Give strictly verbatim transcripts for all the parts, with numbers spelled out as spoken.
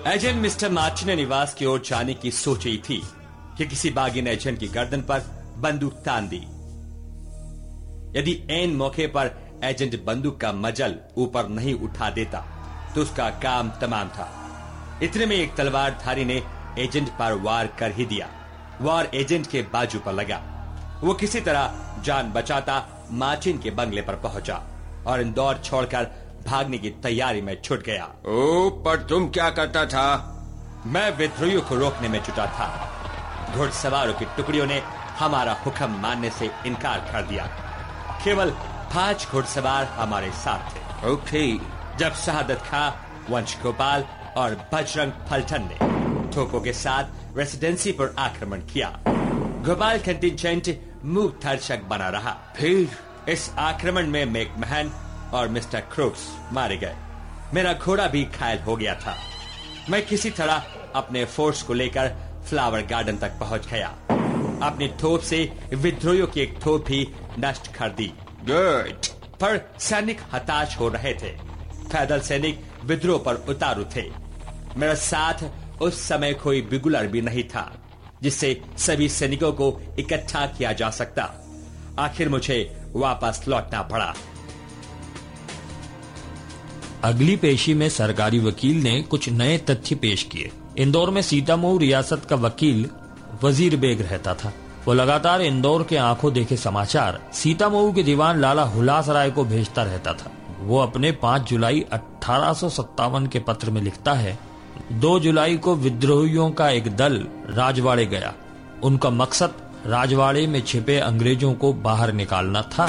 Agent mister Martin ने निवास की ओर जाने की सोच ही थी कि किसी बागी ने एजेंट की गर्दन पर बंदूक तान दी। यदि ऐन मौके पर एजेंट बंदूक का मजल ऊपर नहीं उठा देता तो उसका काम तमाम था। इतने में एक तलवारधारी ने एजेंट पर वार कर ही दिया। वार एजेंट के बाजू पर लगा। वो किसी तरह जान बचाता मार्टिन के बंगले पर पहुंचा और इंदौर छोड़कर भागने की तैयारी में छुट गया। ओ, पर तुम क्या करता था? मैं विद्रोहियों को रोकने में जुटा था। घुड़सवारों की टुकड़ियों ने हमारा हुक्म मानने से इनकार कर दिया। केवल पांच घुड़सवार हमारे साथ थे। ओके। जब शहादत खां, वंश गोपाल और बजरंग फलटन ने तोपों के साथ रेसिडेंसी पर आक्रमण किया, गोपाल कंटिजेंट मुंह थर्चक बना रहा। फिर इस आक्रमण में मैकमहन और मिस्टर क्रूक्स मारे गए। मेरा घोड़ा भी घायल हो गया था। मैं किसी तरह अपने फोर्स को लेकर फ्लावर गार्डन तक पहुंच गया। अपनी तोप से विद्रोहियों की एक तोप भी नष्ट कर दी। गुड। पर सैनिक हताश हो रहे थे। पैदल सैनिक विद्रोह पर उतारू थे। मेरा साथ उस समय कोई बिगुलर भी नहीं था जिससे सभी सैनिकों को इकट्ठा किया जा सकता। आखिर मुझे वापस लौटना पड़ा। अगली पेशी में सरकारी वकील ने कुछ नए तथ्य पेश किए। इंदौर में सीतामऊ रियासत का वकील वजीर बेग रहता था। वो लगातार इंदौर के आंखों देखे समाचार सीतामऊ के दीवान लाला हुलास राय को भेजता रहता था। वो अपने पांच जुलाई अठारह सौ सत्तावन के पत्र में लिखता है, दो जुलाई को विद्रोहियों का एक दल राजवाड़े गया। उनका मकसद राजवाड़े में छिपे अंग्रेजों को बाहर निकालना था।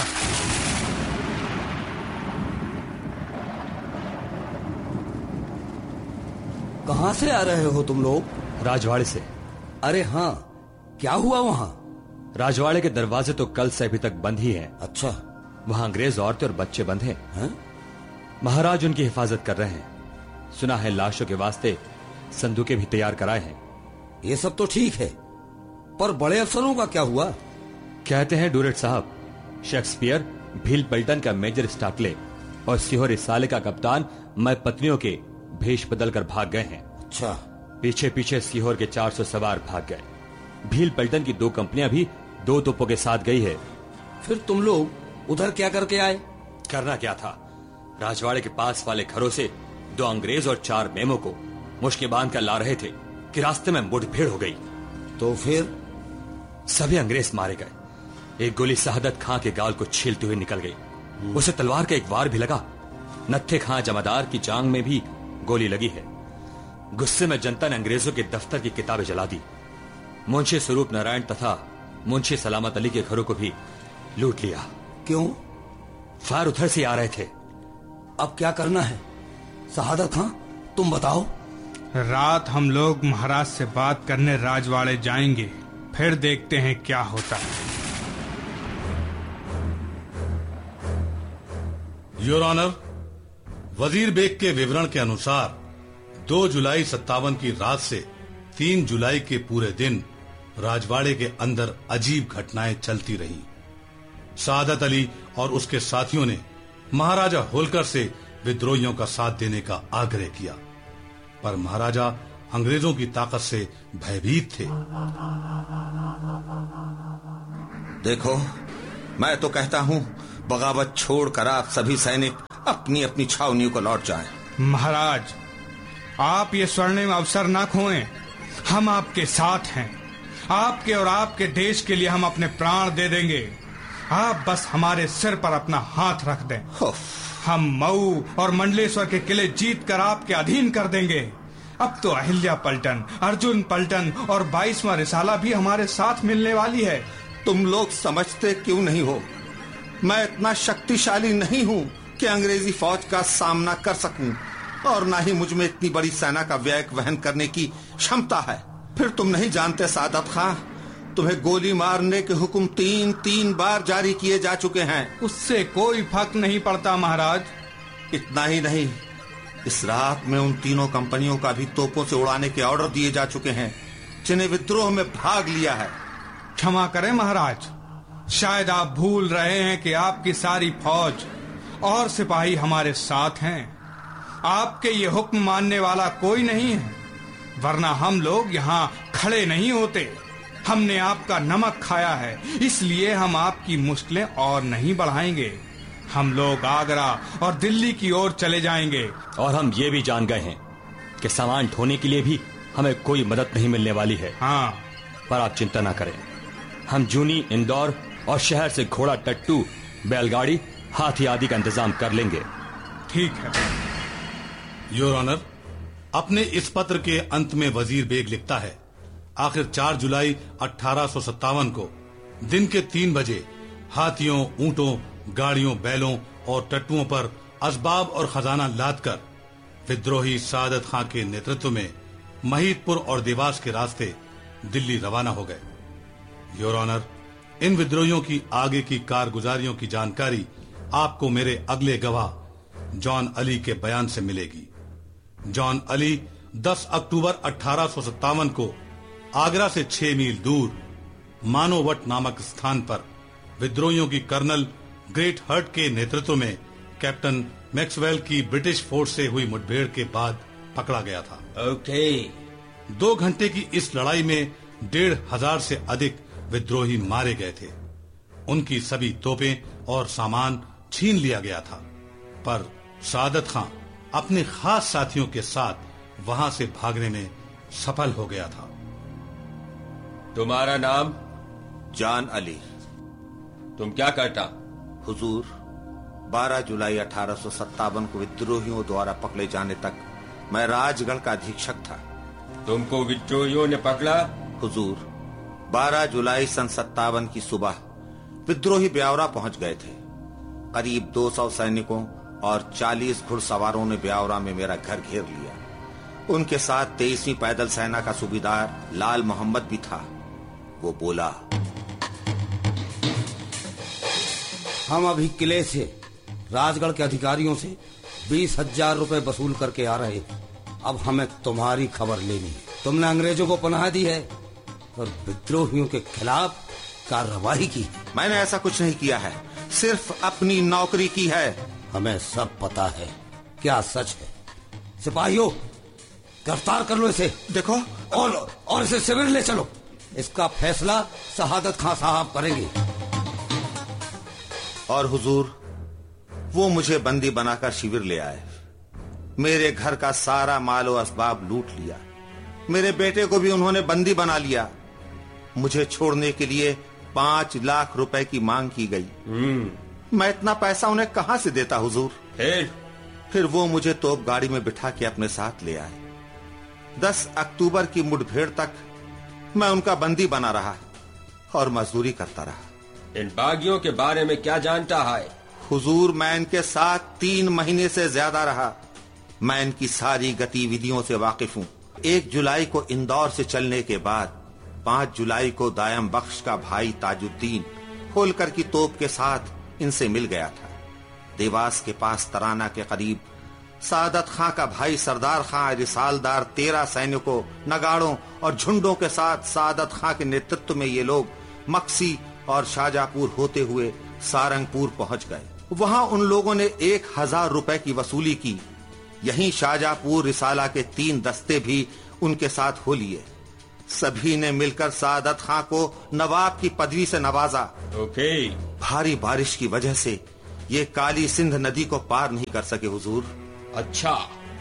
कहां से आ रहे हो तुम लोग? राजवाड़े से। अरे हाँ, क्या हुआ वहां? राजवाड़े के दरवाजे तो कल से अभी तक बंद ही हैं। अच्छा। वहां अंग्रेज औरतें और बच्चे बंद हैं। है? महाराज उनकी हिफाजत कर रहे हैं। सुना है लाशों के वास्ते संदूकें भी तैयार कराए हैं। ये सब तो ठीक है, पर बड़े अफसरों का क्या हुआ? कहते हैं डूरेट साहब, शेक्सपियर, भील पल्टन का मेजर स्टाकले और सीहोर रिसाले का कप्तान मैं पत्नियों के भेष बदलकर भाग गए हैं। अच्छा। पीछे पीछे सीहोर के चार सौ सवार भाग गए। भील पल्टन की दो कंपनियां भी दो तोपों के साथ गई है। फिर तुम लोग उधर क्या करके आए? करना क्या था, राजवाड़े के पास वाले घरों से दो अंग्रेज और चार मेमों को मुश्किल बांध कर ला रहे थे कि रास्ते में मुठभेड़ हो गई। तो फिर? सभी अंग्रेज मारे गए। एक गोली शहादत खां के गाल को छीलते हुए निकल गई। उसे तलवार का एक वार भी लगा। नत्थे खां जमादार की जांग में भी गोली लगी है। गुस्से में जनता ने अंग्रेजों के दफ्तर की किताबें जला दी। मुंशी स्वरूप नारायण तथा मुंशी सलामत अली के घरों को भी लूट लिया। क्यों? फायर उधर से आ रहे थे। अब क्या करना है शहादत खां, तुम बताओ। रात हम लोग महाराज से बात करने राजवाड़े जाएंगे, फिर देखते हैं क्या होता है। योर ऑनर, वजीर बेग के विवरण के अनुसार दो जुलाई सत्तावन की रात से तीन जुलाई के पूरे दिन राजवाड़े के अंदर अजीब घटनाएं चलती रही। सादत अली और उसके साथियों ने महाराजा होलकर से विद्रोहियों का साथ देने का आग्रह किया, पर महाराजा अंग्रेजों की ताकत से भयभीत थे। देखो, मैं तो कहता हूँ बगावत छोड़कर आप सभी सैनिक अपनी अपनी छावनियों को लौट जाएं। महाराज, आप ये स्वर्णिम अवसर ना खोएं। हम आपके साथ हैं। आपके और आपके देश के लिए हम अपने प्राण दे देंगे। आप बस हमारे सिर पर अपना हाथ रख दें। हम मऊ और मंडलेश्वर के किले जीत कर आपके अधीन कर देंगे। अब तो अहिल्या पल्टन, अर्जुन पल्टन और बाईसवां रिसाला भी हमारे साथ मिलने वाली है। तुम लोग समझते क्यों नहीं हो? मैं इतना शक्तिशाली नहीं हूँ कि अंग्रेजी फौज का सामना कर सकूं, और न ही मुझ में इतनी बड़ी सेना का व्यय वहन करने की क्षमता है। फिर तुम नहीं जानते सादत खां, तुम्हें गोली मारने के हुक्म तीन तीन बार जारी किए जा चुके हैं। उससे कोई फर्क नहीं पड़ता महाराज। इतना ही नहीं, इस रात में उन तीनों कंपनियों का भी तोपों से उड़ाने के ऑर्डर दिए जा चुके हैं जिन्हें विद्रोह में भाग लिया है। क्षमा करें महाराज, शायद आप भूल रहे हैं कि आपकी सारी फौज और सिपाही हमारे साथ हैं। आपके ये हुक्म मानने वाला कोई नहीं है। वरना हम लोग यहाँ खड़े नहीं होते। हमने आपका नमक खाया है, इसलिए हम आपकी मुश्किलें और नहीं बढ़ाएंगे। हम लोग आगरा और दिल्ली की ओर चले जाएंगे। और हम ये भी जान गए हैं कि सामान ढोने के लिए भी हमें कोई मदद नहीं मिलने वाली है। हाँ, पर आप चिंता ना करें, हम जूनी, इंदौर और शहर से घोड़ा, टट्टू, बैलगाड़ी, हाथी आदि का इंतजाम कर लेंगे। ठीक है। योर ऑनर, अपने इस पत्र के अंत में वजीर बेग लिखता है, आखिर चार जुलाई अठारह सौ सत्तावन को दिन के तीन बजे हाथियों, ऊंटों, गाड़ियों, बैलों और टट्टुओं पर असबाब और खजाना लादकर विद्रोही सादत खां के नेतृत्व में महीदपुर और देवास के रास्ते दिल्ली रवाना हो गए। योर ऑनर, इन विद्रोहियों की आगे की कारगुजारियों की जानकारी आपको मेरे अगले गवाह जॉन अली के बयान से मिलेगी। जॉन अली दस अक्टूबर अठारह सौ सत्तावन को आगरा से छह मील दूर मानोवट नामक स्थान पर विद्रोहियों की कर्नल ग्रेट हर्ट के नेतृत्व में कैप्टन मैक्सवेल की ब्रिटिश फोर्स से हुई मुठभेड़ के बाद पकड़ा गया था। ओके। दो घंटे की इस लड़ाई में डेढ़ हजार से अधिक विद्रोही मारे गए थे। उनकी सभी तोपें और सामान छीन लिया गया था, पर सादत खां अपने खास साथियों के साथ वहां से भागने में सफल हो गया था। तुम्हारा नाम? जॉन अली। तुम क्या करता? हुजूर, बारह जुलाई अठारह सौ सत्तावन को विद्रोहियों द्वारा पकड़े जाने तक मैं राजगढ़ का अधीक्षक था। तुमको विद्रोहियों ने पकड़ा? हुजूर, बारह जुलाई सन सत्तावन की सुबह विद्रोही ब्यावरा पहुंच गए थे। करीब दो सौ सैनिकों और चालीस घुड़सवारों ने ब्यावरा में मेरा घर घेर लिया। उनके साथ तेईसवीं पैदल सेना का सूबेदार लाल मोहम्मद भी था। वो बोला, हम अभी किले से राजगढ़ के अधिकारियों से बीस हजार रुपए वसूल करके आ रहे हैं। अब हमें तुम्हारी खबर लेनी है। तुमने अंग्रेजों को पनाह दी है और विद्रोहियों के खिलाफ कार्रवाई की। मैंने ऐसा कुछ नहीं किया है, सिर्फ अपनी नौकरी की है। हमें सब पता है। क्या सच है? सिपाहियों, गिरफ्तार कर लो इसे। देखो, और और इसे शिविर ले चलो। इसका फैसला शहादत खां साहब करेंगे। और हुजूर, वो मुझे बंदी बनाकर शिविर ले आए। मेरे घर का सारा मालो असबाब लूट लिया। मेरे बेटे को भी उन्होंने बंदी बना लिया। मुझे छोड़ने के लिए पांच लाख रुपए की मांग की गई। मैं इतना पैसा उन्हें कहां से देता हुजूर? फिर फिर वो मुझे तोप गाड़ी में बिठा के अपने साथ ले आए। दस अक्टूबर की मुठभेड़ तक मैं उनका बंदी बना रहा और मजदूरी करता रहा। इन बागियों के बारे में क्या जानता है? हुजूर, मैं इनके साथ तीन महीने से ज्यादा रहा। मैं इनकी सारी गतिविधियों से वाकिफ हूँ। एक जुलाई को इंदौर से चलने के बाद पांच जुलाई को दायम बख्श का भाई ताजुद्दीन होलकर की तोप के साथ इनसे मिल गया था। देवास के पास तराना के करीब सादत खां का भाई सरदार खां रिसालदार तेरह सैनिकों, नगाड़ों और झुंडों के साथ सादत खां के नेतृत्व में ये लोग मक्सी और शाहजहांपुर होते हुए सारंगपुर पहुंच गए। वहां उन लोगों ने एक हजार रुपए की वसूली की। यहीं शाहजहांपुर रिसाला के तीन दस्ते भी उनके साथ हो लिए। सभी ने मिलकर सादत खां को नवाब की पदवी से नवाजा। ओके। भारी बारिश की वजह से ये काली सिंध नदी को पार नहीं कर सके हुजूर। अच्छा,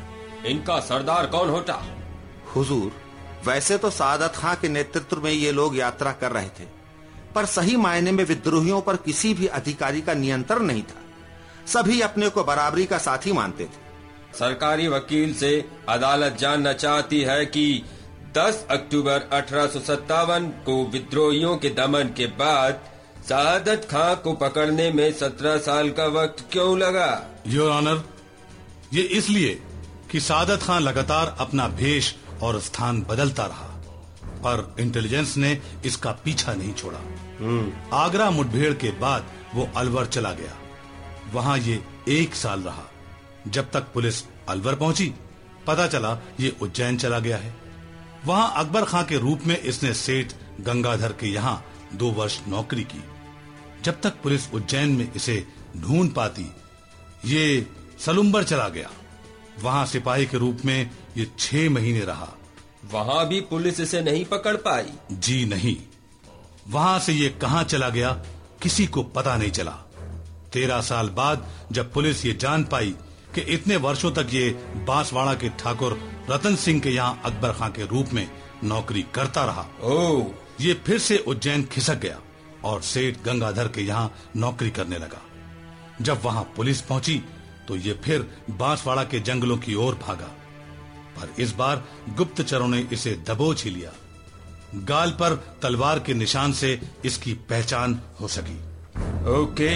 इनका सरदार कौन होता? हुजूर, वैसे तो सादत खां के नेतृत्व में ये लोग यात्रा कर रहे थे, पर सही मायने में विद्रोहियों पर किसी भी अधिकारी का नियंत्रण नहीं था। सभी अपने को बराबरी का साथी मानते थे। सरकारी वकील से अदालत जानना चाहती है कि दस अक्टूबर अठारह सौ सत्तावन को विद्रोहियों के दमन के बाद सादत खां को पकड़ने में सत्रह साल का वक्त क्यों लगा? योर ऑनर, ये इसलिए कि सादत खां लगातार अपना भेष और स्थान बदलता रहा, पर इंटेलिजेंस ने इसका पीछा नहीं छोड़ा। आगरा मुठभेड़ के बाद वो अलवर चला गया। वहां ये एक साल रहा, जब तक पुलिस अलवर पहुंची। पता चला ये उज्जैन चला गया है। वहां अकबर खां के रूप में इसने सेठ गंगाधर के यहाँ दो वर्ष नौकरी की। जब तक पुलिस उज्जैन में इसे ढूंढ पाती, ये सलुम्बर चला गया। वहां सिपाही के रूप में ये छह महीने रहा। वहां भी पुलिस इसे नहीं पकड़ पाई? जी नहीं, वहां से ये कहां चला गया किसी को पता नहीं चला। तेरह साल बाद जब पुलिस ये जान पाई कि इतने वर्षों तक ये बांसवाड़ा के ठाकुर रतन सिंह के यहाँ अकबर खां के रूप में नौकरी करता रहा, ओह, ये फिर से उज्जैन खिसक गया और सेठ गंगाधर के यहाँ नौकरी करने लगा। जब वहां पुलिस पहुंची तो ये फिर बांसवाड़ा के जंगलों की ओर भागा, पर इस बार गुप्तचरों ने इसे दबोच ही लिया। गाल पर तलवार के निशान से इसकी पहचान हो सकी। ओके।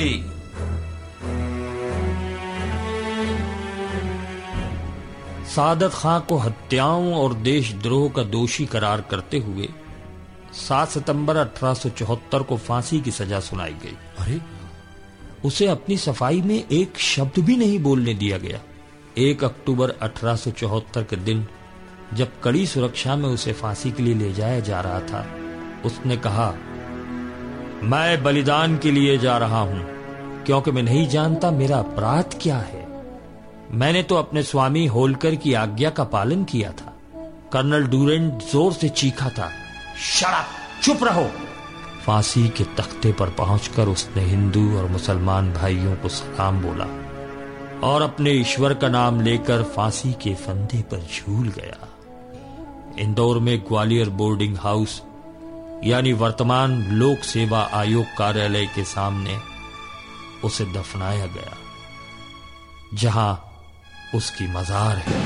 सादत खां को हत्याओं और देशद्रोह का दोषी करार करते हुए सात सितंबर अठारह सौ चौहत्तर को फांसी की सजा सुनाई गई। अरे, उसे अपनी सफाई में एक शब्द भी नहीं बोलने दिया गया। एक अक्टूबर अठारह सौ चौहत्तर के दिन जब कड़ी सुरक्षा में उसे फांसी के लिए ले जाया जा रहा था, उसने कहा, मैं बलिदान के लिए जा रहा हूं क्योंकि मैं नहीं जानता मेरा अपराध क्या है। मैंने तो अपने स्वामी होलकर की आज्ञा का पालन किया था। कर्नल डूरेंट जोर से चीखा था, शट अप, चुप रहो। फांसी के तख्ते पर पहुंचकर उसने हिंदू और मुसलमान भाइयों को सलाम बोला और अपने ईश्वर का नाम लेकर फांसी के फंदे पर झूल गया। इंदौर में ग्वालियर बोर्डिंग हाउस यानी वर्तमान लोक सेवा आयोग कार्यालय के सामने उसे दफनाया गया, जहां उसकी मजार है।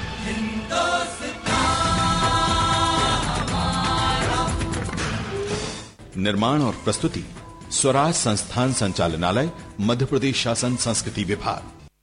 निर्माण और प्रस्तुति स्वराज संस्थान संचालनालय, मध्य प्रदेश शासन संस्कृति विभाग।